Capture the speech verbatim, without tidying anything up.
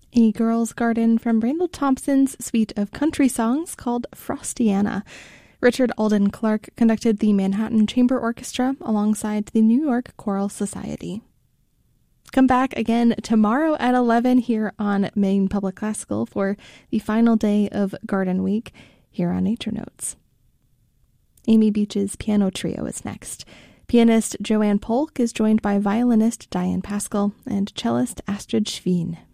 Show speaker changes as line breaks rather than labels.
A Girl's Garden from Randall Thompson's suite of country songs called Frostiana. Richard Alden Clark conducted the Manhattan Chamber Orchestra alongside the New York Choral Society. Come back again tomorrow at eleven here on Maine Public Classical for the final day of Garden Week here on Nature Notes. Amy Beach's Piano Trio is next. Pianist Joanne Polk is joined by violinist Diane Pascal and cellist Astrid Schween.